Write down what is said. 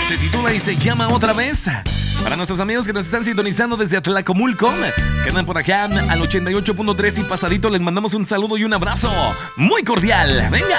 Se titula y se llama Otra Vez. Para nuestros amigos que nos están sintonizando desde Atlacomulco, que andan por acá al 88.3 y pasadito, les mandamos un saludo y un abrazo muy cordial. Venga.